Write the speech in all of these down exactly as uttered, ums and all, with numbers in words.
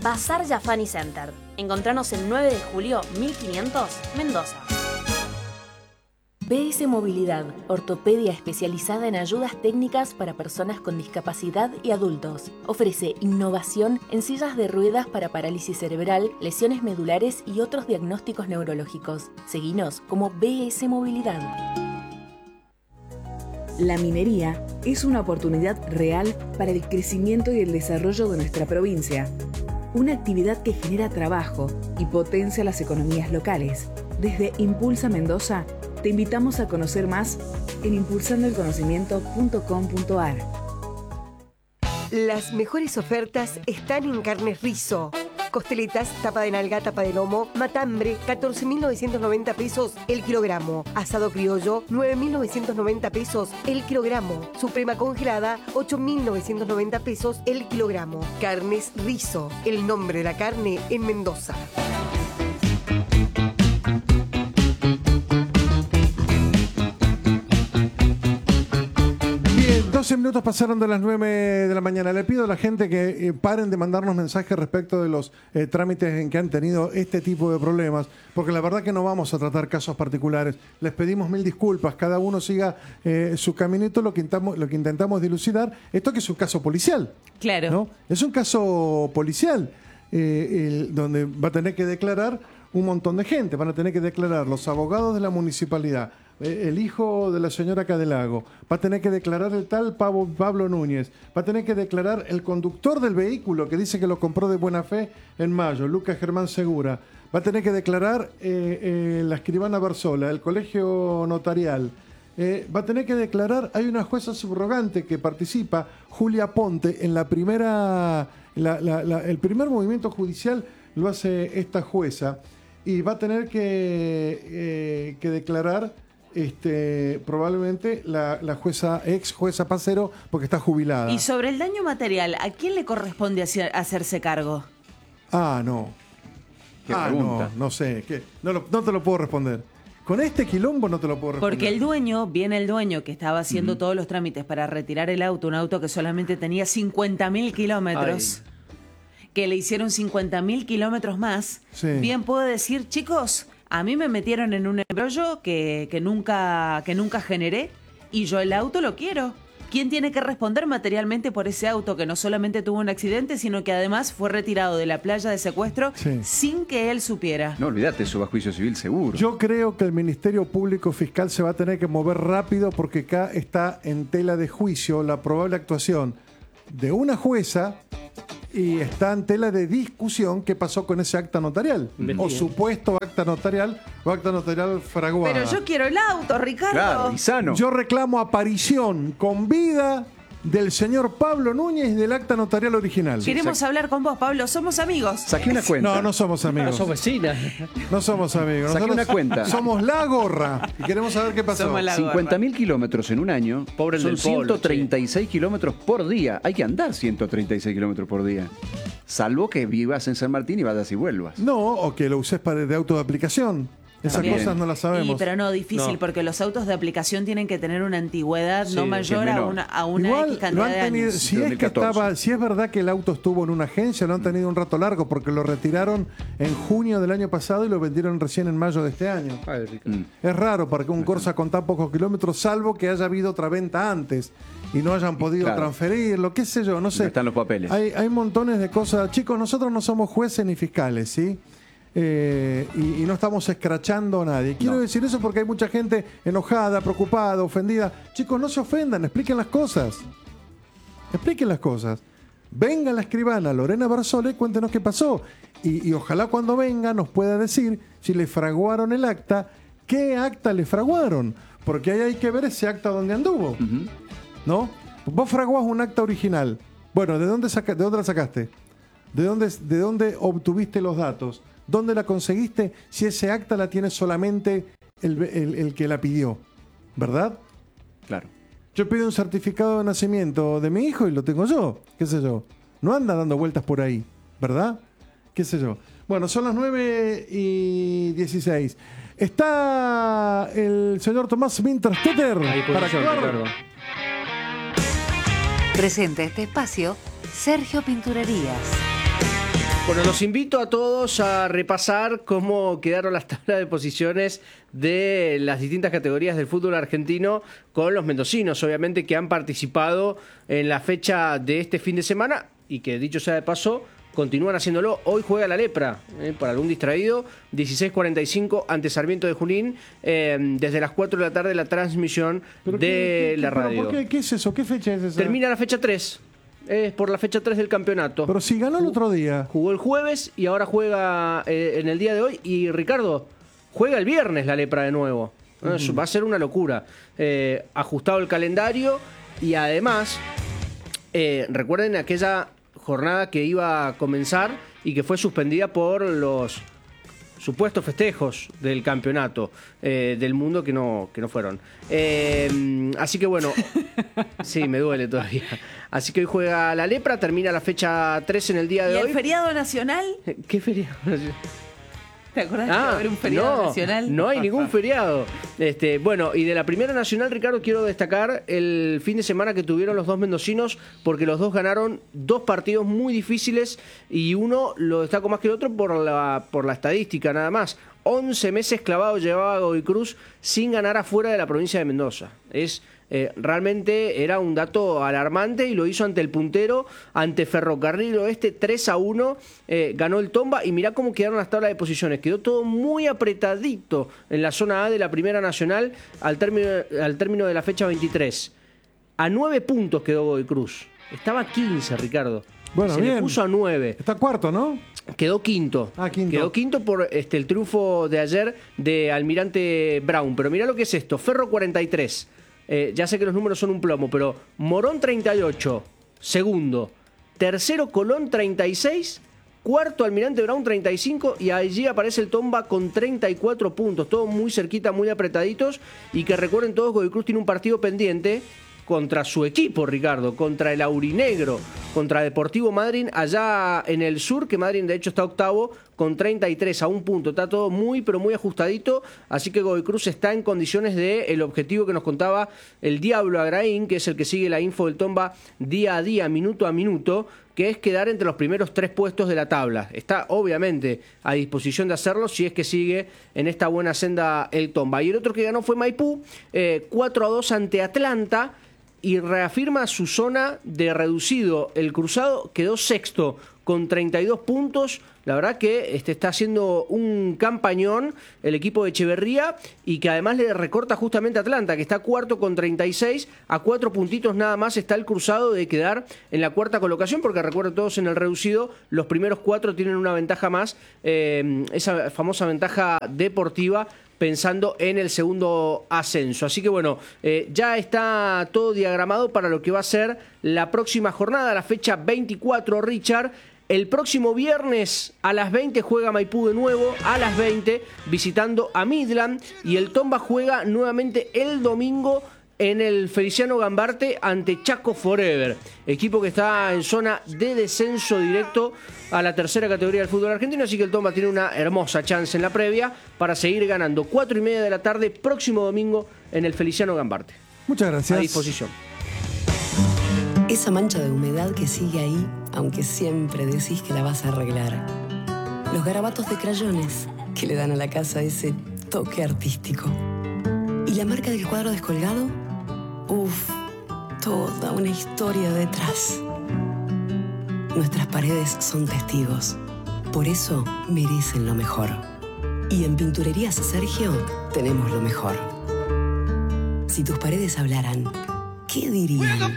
Bazar Jafani Center. Encontranos el nueve de julio mil quinientos, Mendoza. B S Movilidad, ortopedia especializada en ayudas técnicas para personas con discapacidad y adultos. Ofrece innovación en sillas de ruedas para parálisis cerebral, lesiones medulares y otros diagnósticos neurológicos. Seguinos como B S Movilidad. La minería es una oportunidad real para el crecimiento y el desarrollo de nuestra provincia. Una actividad que genera trabajo y potencia las economías locales. Desde Impulsa Mendoza, te invitamos a conocer más en impulsando el conocimiento punto com punto a r. Las mejores ofertas están en Carnes Rizo. Costeletas, tapa de nalga, tapa de lomo, matambre, catorce mil novecientos noventa pesos el kilogramo. Asado criollo, nueve mil novecientos noventa pesos el kilogramo. Suprema congelada, ocho mil novecientos noventa pesos el kilogramo. Carnes Rizo, el nombre de la carne en Mendoza. doce minutos pasaron de las nueve de la mañana. Le pido a la gente que eh, paren de mandarnos mensajes respecto de los eh, trámites en que han tenido este tipo de problemas, porque la verdad que no vamos a tratar casos particulares. Les pedimos mil disculpas. Cada uno siga eh, su caminito. Lo que, intentamos, lo que intentamos dilucidar, esto que es un caso policial. Claro. ¿No? Es un caso policial eh, el, donde va a tener que declarar un montón de gente. Van a tener que declarar los abogados de la municipalidad, el hijo de la señora Cadelago, va a tener que declarar el tal Pablo, Pablo Núñez, va a tener que declarar el conductor del vehículo que dice que lo compró de buena fe en mayo, Lucas Germán Segura, va a tener que declarar eh, eh, la escribana Barzola, el colegio notarial, eh, va a tener que declarar, hay una jueza subrogante que participa, Julia Ponte, en la primera, la, la, la, el primer movimiento judicial lo hace esta jueza, y va a tener que, eh, que declarar Este, probablemente la, la jueza, ex jueza Pacero, porque está jubilada. Y sobre el daño material, ¿a quién le corresponde hacer, hacerse cargo? Ah, no. ¿Qué ah, pregunta? no, no sé. ¿Qué? No, lo, no te lo puedo responder. Con este quilombo no te lo puedo responder. Porque el dueño, viene el dueño que estaba haciendo Uh-huh. todos los trámites para retirar el auto, un auto que solamente tenía cincuenta mil kilómetros, que le hicieron cincuenta mil kilómetros más, Sí. bien puede decir, chicos, a mí me metieron en un embrollo que, que, nunca, que nunca generé y yo el auto lo quiero. ¿Quién tiene que responder materialmente por ese auto que no solamente tuvo un accidente, sino que además fue retirado de la playa de secuestro Sí. sin que él supiera? No, olvídate, eso va a juicio civil seguro. Yo creo que el Ministerio Público Fiscal se va a tener que mover rápido, porque acá está en tela de juicio la probable actuación de una jueza y está en tela de discusión qué pasó con ese acta notarial, Bien. o supuesto acta notarial o acta notarial fraguada. Pero yo quiero el auto, Ricardo. Claro, y sano. Yo reclamo aparición con vida del señor Pablo Núñez del acta notarial original. Queremos hablar con vos, Pablo. Somos amigos. Saqué una cuenta. No, no somos No, amigos. sos vecina. No somos amigos. Saqué Nosotros una cuenta. Somos la gorra y queremos saber qué pasó. Somos la- cincuenta mil kilómetros en un año. Pobre el son del polo, ciento treinta y seis kilómetros por día. Hay que andar ciento treinta y seis kilómetros por día. Salvo que vivas en San Martín y vayas y vuelvas. No, o que lo uses para de auto de aplicación. Esas También. cosas no las sabemos. Y, pero no, difícil, No. porque los autos de aplicación tienen que tener una antigüedad Sí, no que mayor es a menor. una, a una Igual X lo cantidad han de tenido, años. si es que dos mil catorce. estaba, si es verdad que el auto estuvo en una agencia, lo han tenido un rato largo, porque lo retiraron en junio del año pasado y lo vendieron recién en mayo de este año. Ay, Ricardo. Mm. Es raro para que un Corsa con tan pocos kilómetros, salvo que haya habido otra venta antes y no hayan podido Claro. transferirlo, qué sé yo, no sé. No están los papeles. Hay, hay montones de cosas. Chicos, nosotros no somos jueces ni fiscales, ¿sí? Eh, y, y no estamos escrachando a nadie. Quiero No. decir eso porque hay mucha gente enojada, preocupada, ofendida. Chicos, no se ofendan, expliquen las cosas. Expliquen las cosas. Venga la escribana Lorena Barzole, cuéntenos qué pasó. Y, y ojalá cuando venga nos pueda decir si le fraguaron el acta, qué acta le fraguaron. Porque ahí hay que ver ese acta donde anduvo. Ujú. ¿No? Vos fraguás un acta original. Bueno, ¿de dónde, saca, ¿de dónde la sacaste? ¿De dónde, ¿De dónde obtuviste los datos? ¿Dónde la conseguiste si ese acta la tiene solamente el, el- el que la pidió? ¿Verdad? Claro. Yo pido un certificado de nacimiento de mi hijo y lo tengo yo. ¿Qué sé yo? No anda dando vueltas por ahí. ¿Verdad? ¿Qué sé yo? Bueno, son las nueve y dieciséis. Está el señor Tomás Winterstetter A disposición, para actuar. Ricardo. Presenta este espacio Sergio Pinturerías. Bueno, los invito a todos a repasar cómo quedaron las tablas de posiciones de las distintas categorías del fútbol argentino con los mendocinos, obviamente, que han participado en la fecha de este fin de semana y que, dicho sea de paso, continúan haciéndolo. Hoy juega la Lepra, eh, para algún distraído, dieciséis cuarenta y cinco ante Sarmiento de Junín, eh, desde las cuatro de la tarde la transmisión de qué, qué, la radio. ¿Por qué? ¿Qué es eso? ¿Qué fecha es esa? Termina la fecha tres. Es por la fecha tres del campeonato. Pero si ganó el otro día. Jugó el jueves y ahora juega eh, en el día de hoy. Y Ricardo, juega el viernes la Lepra de nuevo. Uh -huh. Va a ser una locura. Eh, ajustado el calendario y además, eh, recuerden aquella jornada que iba a comenzar y que fue suspendida por los supuestos festejos del campeonato eh, del mundo que no, que no fueron. Eh, así que bueno, sí, me duele todavía. Así que hoy juega la Lepra, termina la fecha tres en el día de ¿Y hoy. el feriado nacional? ¿Qué feriado nacional? ¿Te acordás Ah, que iba a haber un feriado no, nacional? No hay ningún feriado. Este, bueno, y de la Primera Nacional, Ricardo, quiero destacar el fin de semana que tuvieron los dos mendocinos, porque los dos ganaron dos partidos muy difíciles y uno lo destaco más que el otro por la, por la estadística nada más. once meses clavados llevaba Godoy Cruz sin ganar afuera de la provincia de Mendoza. Es... Eh, realmente era un dato alarmante y lo hizo ante el puntero, ante Ferrocarril Oeste, tres a uno, eh, ganó el Tomba y mirá cómo quedaron las tablas de posiciones, quedó todo muy apretadito en la zona A de la Primera Nacional al término, al término de la fecha veintitrés. A nueve puntos quedó Godoy Cruz, estaba a quince, Ricardo. Bueno, se bien. le puso a nueve. Está cuarto, ¿no? Quedó quinto. Ah, quinto. Quedó quinto por este, el triunfo de ayer de Almirante Brown. Pero mirá lo que es esto, Ferro cuarenta y tres. Eh, ya sé que los números son un plomo, pero Morón treinta y ocho, segundo. Tercero Colón treinta y seis, cuarto Almirante Brown treinta y cinco y allí aparece el Tomba con treinta y cuatro puntos. Todos muy cerquita, muy apretaditos y que recuerden todos, Godoy Cruz tiene un partido pendiente contra su equipo, Ricardo, contra el Aurinegro, contra Deportivo Madryn, allá en el sur, que Madryn de hecho está octavo, con treinta y tres a un punto. Está todo muy, pero muy ajustadito, así que Godoy Cruz está en condiciones de el objetivo que nos contaba el Diablo Agraín, que es el que sigue la info del Tomba día a día, minuto a minuto, que es quedar entre los primeros tres puestos de la tabla. Está obviamente a disposición de hacerlo si es que sigue en esta buena senda el Tomba. Y el otro que ganó fue Maipú, eh, cuatro a dos ante Atlanta, y reafirma su zona de reducido. El Cruzado quedó sexto con treinta y dos puntos. La verdad que este, está haciendo un campañón el equipo de Echeverría y que además le recorta justamente a Atlanta, que está cuarto con treinta y seis. A cuatro puntitos nada más está el Cruzado de quedar en la cuarta colocación, porque recuerden todos en el reducido, los primeros cuatro tienen una ventaja más, eh, esa famosa ventaja deportiva, pensando en el segundo ascenso. Así que bueno, eh, ya está todo diagramado para lo que va a ser la próxima jornada, la fecha veinticuatro, Richard. El próximo viernes a las veinte juega Maipú de nuevo, a las veinte, visitando a Midland, y el Tomba juega nuevamente el domingo en el Feliciano Gambarte ante Chaco Forever, equipo que está en zona de descenso directo a la tercera categoría del fútbol argentino, así que el Tomba tiene una hermosa chance en la previa para seguir ganando. Cuatro y media de la tarde, próximo domingo en el Feliciano Gambarte. Muchas gracias. A disposición. Esa mancha de humedad que sigue ahí, aunque siempre decís que la vas a arreglar. Los garabatos de crayones que le dan a la casa ese toque artístico. ¿Y la marca del cuadro descolgado? Uf, toda una historia detrás. Nuestras paredes son testigos. Por eso merecen lo mejor. Y en Pinturerías Sergio tenemos lo mejor. Si tus paredes hablaran, ¿qué dirían?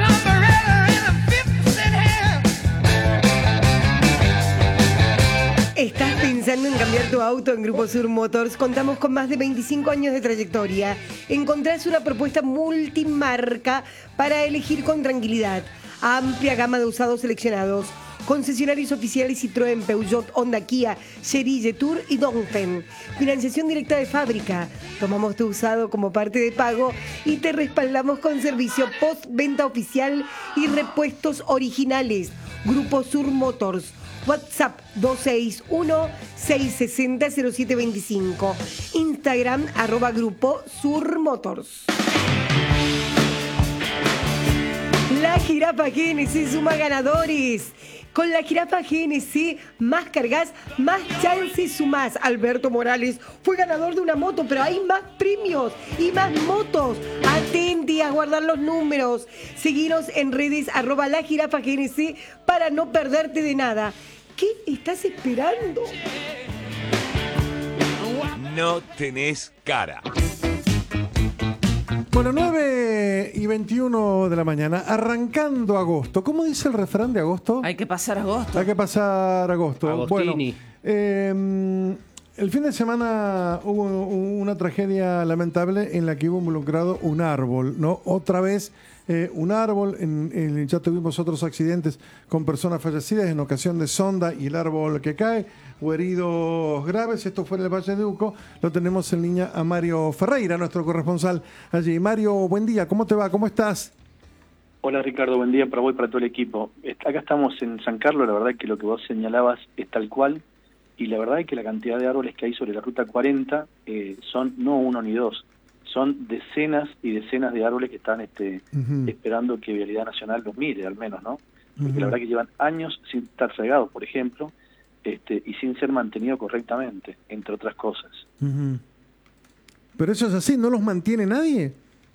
¿Estás pensando en cambiar tu auto? En Grupo Sur Motors contamos con más de veinticinco años de trayectoria. Encontrás una propuesta multimarca para elegir con tranquilidad. Amplia gama de usados seleccionados. Concesionarios oficiales Citroën, Peugeot, Honda, Kia, Chery, Jetour y Dongfeng. Financiación directa de fábrica. Tomamos tu usado como parte de pago y te respaldamos con servicio postventa oficial y repuestos originales. Grupo Sur Motors. WhatsApp dos seis uno, seis seis cero, cero siete dos cinco. Instagram arroba Grupo Sur Motors. La Jirafa G N C suma ganadores. Con la jirafa G N C, más cargas, más chances sumás. Alberto Morales fue ganador de una moto, pero hay más premios y más motos. Atenti a guardar los números. Seguinos en redes arroba la jirafa G N C para no perderte de nada. ¿Qué estás esperando? No tenés cara. Bueno, nueve y veintiuno de la mañana, arrancando agosto. ¿Cómo dice el refrán de agosto? Hay que pasar agosto. Hay que pasar agosto. Agostini. Bueno, eh, el fin de semana hubo una tragedia lamentable en la que hubo involucrado un árbol, ¿no? Otra vez eh, un árbol. En, en, ya tuvimos otros accidentes con personas fallecidas en ocasión de Sonda y el árbol que cae, o heridos graves. Esto fue en el Valle de Uco. Lo tenemos en línea a Mario Ferreira, nuestro corresponsal allí. Mario, buen día. ¿Cómo te va? ¿Cómo estás? Hola Ricardo, buen día para vos y para todo el equipo. Acá estamos en San Carlos, la verdad que lo que vos señalabas es tal cual, y la verdad es que la cantidad de árboles que hay sobre la ruta cuarenta eh, son no uno ni dos, son decenas y decenas de árboles que están este, uh-huh. esperando que Vialidad Nacional los mire, al menos, ¿no? Porque uh-huh. la verdad que llevan años sin estar fregados, por ejemplo, este, y sin ser mantenido correctamente, entre otras cosas. Uh-huh. Pero eso es así, ¿no los mantiene nadie?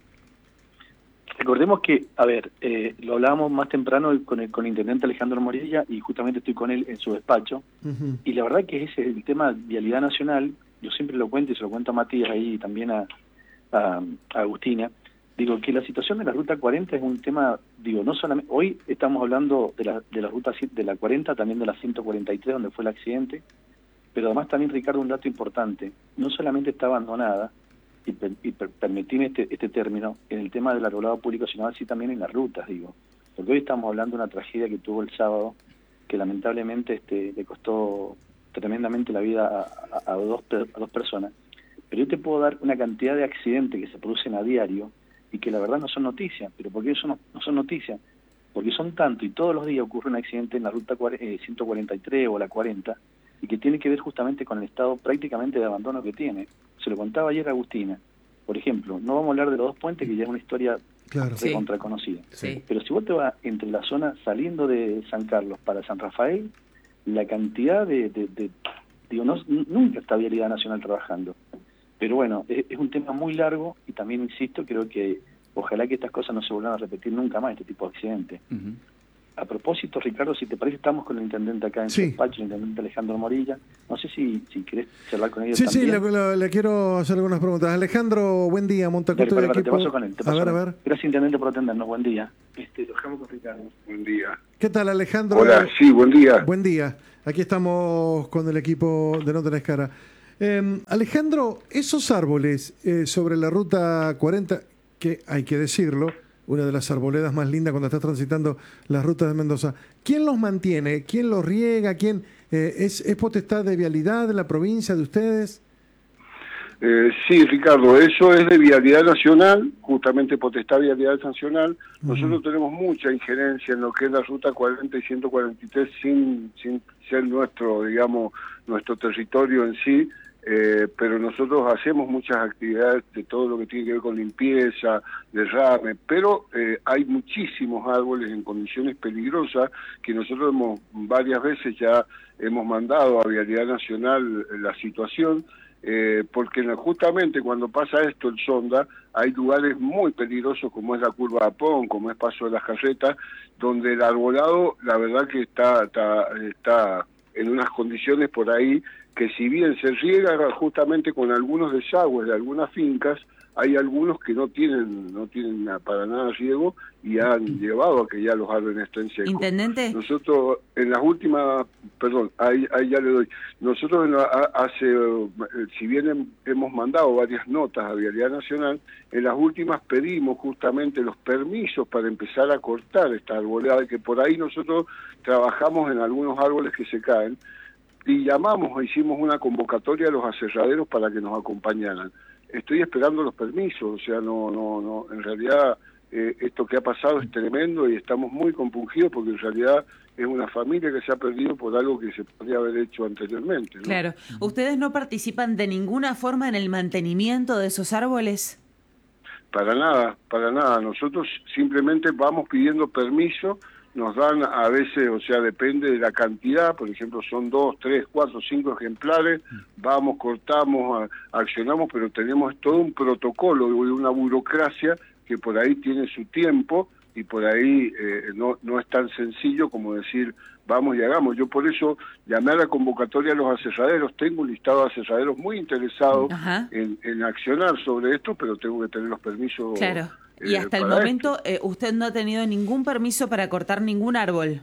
Recordemos que, a ver, eh, lo hablábamos más temprano con el, con el intendente Alejandro Morilla, y justamente estoy con él en su despacho, uh-huh. y la verdad que ese es el tema de Vialidad Nacional. Yo siempre lo cuento y se lo cuento a Matías ahí y también a, a, a Agustina. Digo que la situación de la ruta cuarenta es un tema, digo, no solamente, hoy estamos hablando de la, de la ruta de la cuarenta, también de la ciento cuarenta y tres, donde fue el accidente, pero además también, Ricardo, un dato importante, no solamente está abandonada, y, per, y per, permitime este, este término, en el tema del arbolado público, sino así también en las rutas, digo, porque hoy estamos hablando de una tragedia que tuvo el sábado, que lamentablemente este, le costó tremendamente la vida a, a, a, dos, a dos personas, pero yo te puedo dar una cantidad de accidentes que se producen a diario, y que la verdad no son noticias. ¿Pero por qué eso no, no son noticias? Porque son tanto, y todos los días ocurre un accidente en la ruta ciento cuarenta y tres o la cuarenta, y que tiene que ver justamente con el estado prácticamente de abandono que tiene. Se lo contaba ayer a Agustina. Por ejemplo, no vamos a hablar de los dos puentes, que ya es una historia claro. sí. recontra conocida. Sí. Pero si vos te vas entre la zona saliendo de San Carlos para San Rafael, la cantidad de... de, de digo, no, nunca está Vialidad Nacional trabajando. Pero bueno, es, es un tema muy largo, y también, insisto, creo que ojalá que estas cosas no se vuelvan a repetir nunca más, este tipo de accidentes. Uh-huh. A propósito, Ricardo, si te parece, estamos con el intendente acá en sí. su despacho, el intendente Alejandro Morilla. No sé si, si querés charlar con ellos sí, también. Sí, sí, le, le, le quiero hacer algunas preguntas. Alejandro, buen día, Montacuto Dale, de para, equipo. Te paso con él, te paso a ver, con él. a ver. Gracias, intendente, por atendernos. Buen día. Este, lo dejamos con Ricardo. Buen día. ¿Qué tal, Alejandro? Hola, sí, buen día. Buen día. Aquí estamos con el equipo de No Tenés Cara. Eh, Alejandro, esos árboles eh, sobre la ruta cuarenta, que hay que decirlo, una de las arboledas más lindas cuando estás transitando las rutas de Mendoza, ¿quién los mantiene? ¿Quién los riega? ¿Quién eh, es, es potestad de Vialidad de la provincia de ustedes? Eh, sí, Ricardo, eso es de Vialidad Nacional, justamente potestad de Vialidad Nacional. Nosotros uh-huh. tenemos mucha injerencia en lo que es la ruta cuarenta y ciento cuarenta y tres sin, sin ser nuestro, digamos, nuestro territorio en sí. Eh, pero nosotros hacemos muchas actividades de todo lo que tiene que ver con limpieza, derrame, pero eh, hay muchísimos árboles en condiciones peligrosas que nosotros hemos varias veces ya hemos mandado a Vialidad Nacional la situación, eh, porque justamente cuando pasa esto el Sonda, hay lugares muy peligrosos como es la curva de Apón, como es Paso de las Carretas, donde el arbolado la verdad que está, está, está en unas condiciones por ahí que si bien se riega justamente con algunos desagües de algunas fincas, hay algunos que no tienen no tienen para nada riego y han llevado a que ya los árboles estén secos. Intendente. Nosotros en las últimas, perdón, ahí, ahí ya le doy, nosotros en la, hace, si bien hemos mandado varias notas a Vialidad Nacional, en las últimas pedimos justamente los permisos para empezar a cortar esta arboleda, que por ahí nosotros trabajamos en algunos árboles que se caen, y llamamos, hicimos una convocatoria a los aserraderos para que nos acompañaran. Estoy esperando los permisos, o sea, no, no, no, en realidad eh, esto que ha pasado es tremendo y estamos muy compungidos porque en realidad es una familia que se ha perdido por algo que se podría haber hecho anteriormente, ¿no? Claro. ¿Ustedes no participan de ninguna forma en el mantenimiento de esos árboles? Para nada, para nada. Nosotros simplemente vamos pidiendo permiso nos dan a veces, o sea, depende de la cantidad, por ejemplo, son dos, tres, cuatro, cinco ejemplares, vamos, cortamos, a, accionamos, pero tenemos todo un protocolo y una burocracia que por ahí tiene su tiempo y por ahí eh, no, no es tan sencillo como decir, vamos y hagamos. Yo por eso llamé a la convocatoria a los aserraderos, tengo un listado de aserraderos muy interesados en, en accionar sobre esto, pero tengo que tener los permisos. Claro. Y hasta el momento eh, usted no ha tenido ningún permiso para cortar ningún árbol.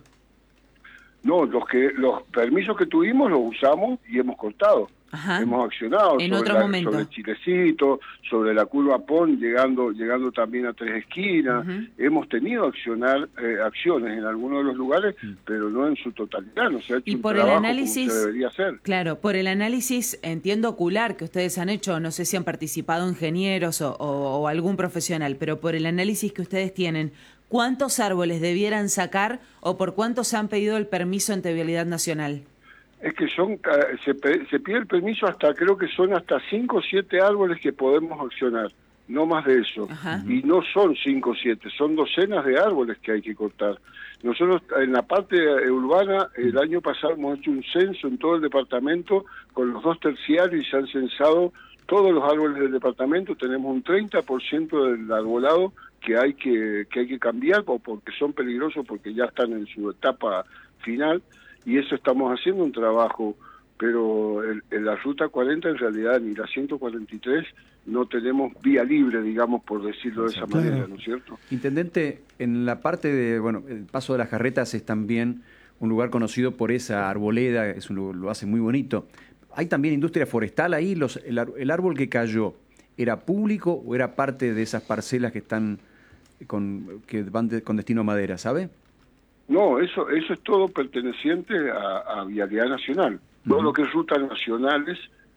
No, los que los permisos que tuvimos los usamos y hemos cortado. Ajá. Hemos accionado en sobre, otro la, momento. sobre Chilecito, sobre la curva Pon, llegando llegando también a Tres Esquinas. Uh-huh. Hemos tenido accionar eh, acciones en algunos de los lugares, uh-huh. pero no en su totalidad. No se ha hecho y un por trabajo el análisis, como se debería hacer. Claro, por el análisis, entiendo, ocular que ustedes han hecho, no sé si han participado ingenieros o, o, o algún profesional, pero por el análisis que ustedes tienen, ¿cuántos árboles debieran sacar o por cuántos han pedido el permiso ante Vialidad Nacional? Es que son se, se pide el permiso hasta, creo que son hasta cinco o siete árboles que podemos accionar, no más de eso. Ajá. Y no son cinco o siete, son docenas de árboles que hay que cortar. Nosotros en la parte urbana, el año pasado hemos hecho un censo en todo el departamento con los dos terciarios y se han censado todos los árboles del departamento. Tenemos un treinta por ciento del arbolado que hay que, que hay que cambiar o porque son peligrosos, porque ya están en su etapa final. Y eso estamos haciendo un trabajo, pero en, en la Ruta cuarenta en realidad ni la ciento cuarenta y tres no tenemos vía libre, digamos, por decirlo de esa claro. manera, ¿no es cierto? Intendente, en la parte de, bueno, el Paso de las Jarretas es también un lugar conocido por esa arboleda, es un, lo hace muy bonito. ¿Hay también industria forestal ahí? Los, el, el árbol que cayó, ¿era público o era parte de esas parcelas que están con, que van de, con destino a madera, sabe? No, eso eso es todo perteneciente a, a Vialidad Nacional. Todo uh-huh. lo que es rutas nacionales,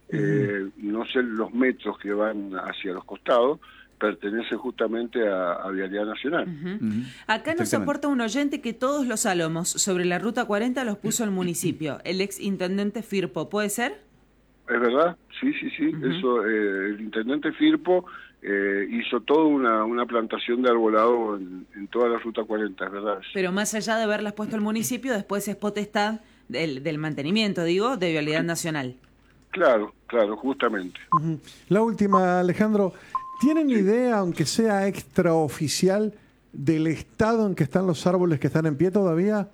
eh, uh-huh. no sé los metros que van hacia los costados, pertenece justamente a, a Vialidad Nacional. Uh-huh. Uh-huh. Acá nos aporta un oyente que todos los álamos sobre la Ruta cuarenta los puso el municipio, el ex intendente Firpo, ¿puede ser? Es verdad, sí, sí, sí. Uh-huh. Eso, eh, el intendente Firpo eh, hizo toda una, una plantación de arbolado en, en toda la Ruta cuarenta, es verdad. Pero más allá de haberlas puesto el municipio, después es potestad del, del mantenimiento, digo, de Vialidad Nacional. Claro, claro, justamente. Uh-huh. La última, Alejandro, ¿tienen idea, aunque sea extraoficial, del estado en que están los árboles que están en pie todavía?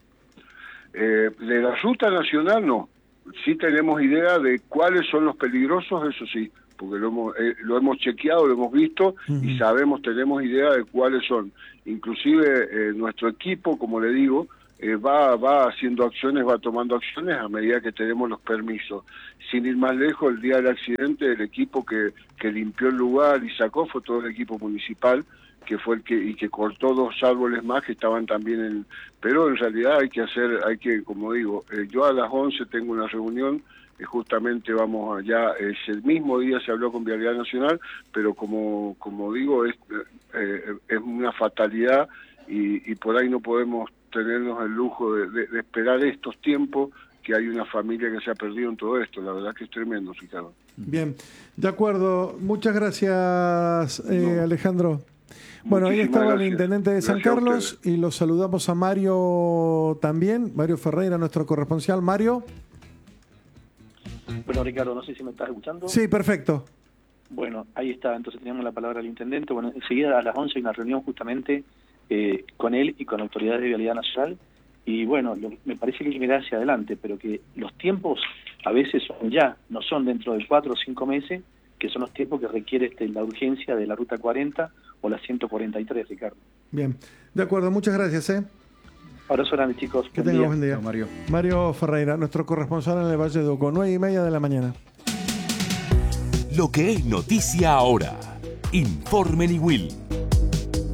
Eh, de la Ruta Nacional no. Sí tenemos idea de cuáles son los peligrosos, eso sí, porque lo hemos, eh, lo hemos chequeado, lo hemos visto uh-huh. y sabemos, tenemos idea de cuáles son. Inclusive eh, nuestro equipo, como le digo, eh, va, va haciendo acciones, va tomando acciones a medida que tenemos los permisos. Sin ir más lejos, el día del accidente, el equipo que, que limpió el lugar y sacó fue todo el equipo municipal, que fue el que y que cortó dos árboles más que estaban también en... Pero en realidad hay que hacer, hay que, como digo, eh, yo a las once tengo una reunión, eh, justamente vamos allá, es el mismo día se habló con Vialidad Nacional, pero como como digo, es, eh, es una fatalidad y, y por ahí no podemos tenernos el lujo de, de, de esperar estos tiempos, que hay una familia que se ha perdido en todo esto. La verdad que es tremendo, Ricardo. Bien, de acuerdo. Muchas gracias, eh, no. Alejandro. Bueno, ahí estaba gracias. El intendente de San gracias Carlos y los saludamos a Mario también, Mario Ferreira, nuestro corresponsal. Mario. Bueno, Ricardo, no sé si me estás escuchando. Sí, perfecto. Bueno, ahí está, entonces teníamos la palabra del intendente. Bueno, enseguida a las once hay una reunión justamente eh, con él y con autoridades de Vialidad Nacional. Y bueno, lo, me parece que hay que mirar hacia adelante, pero que los tiempos a veces son ya, no son dentro de cuatro o cinco meses, que son los tiempos que requiere este, la urgencia de la Ruta cuarenta o la ciento cuarenta y tres, Ricardo. Bien, de acuerdo, muchas gracias. ¿eh? Abrazo grande, chicos. Que tengan buen día. Mario. Mario Ferreira, nuestro corresponsal en el Valle de Uco, nueve y media de la mañana. Lo que es noticia ahora. Informe Niwil.